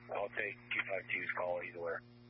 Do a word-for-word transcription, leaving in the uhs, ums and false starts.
I'll take two five two's call either way.